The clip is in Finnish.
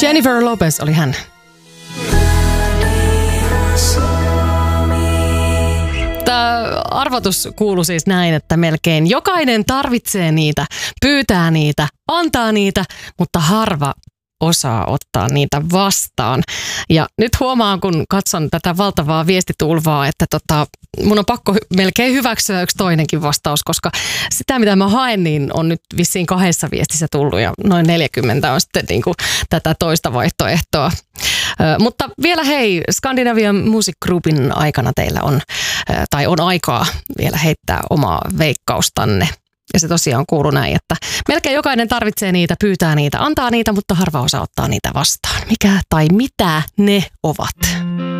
Jennifer Lopez oli hän. Tämä arvotus kuului siis näin, että melkein jokainen tarvitsee niitä, pyytää niitä, antaa niitä, mutta harva osaa ottaa niitä vastaan. Ja nyt huomaan, kun katson tätä valtavaa viestitulvaa, että mun on pakko melkein hyväksyä yksi toinenkin vastaus, koska sitä, mitä mä haen, niin on nyt vissiin 2 viestissä tullut ja noin 40 on sitten niin kuin tätä toista vaihtoehtoa. Mutta vielä hei, Scandinavian Music Groupin aikana teillä on aikaa vielä heittää omaa veikkaustanne. Ja se tosiaan kuuluu näin, että melkein jokainen tarvitsee niitä, pyytää niitä, antaa niitä, mutta harva osa ottaa niitä vastaan. Mikä tai mitä ne ovat?